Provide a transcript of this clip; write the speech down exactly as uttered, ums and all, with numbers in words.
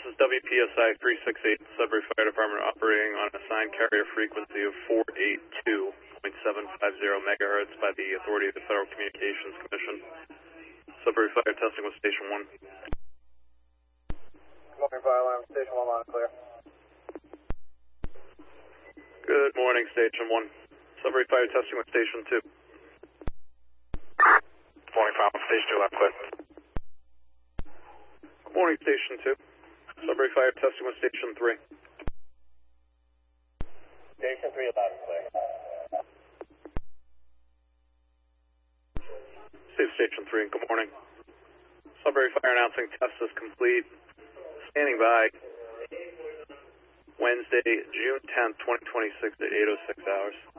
is W P S I three six eight, Sudbury Fire Department operating on an assigned carrier frequency of four eighty-two point seven five zero megahertz by the authority of the Federal Communications Commission. Sudbury Fire testing with Station one. Smoking fire alarm, Station one, loud and clear. Good morning, Station one. Sudbury Fire testing with Station two. Morning, fire alarm, Station two, loud and clear. Good morning, Station two. Sudbury Fire testing with Station three. Station three, loud and clear. State Station three, good morning. Sudbury Fire announcing test is complete. Standing by. Wednesday, June tenth, twenty twenty-six at eight oh six hours.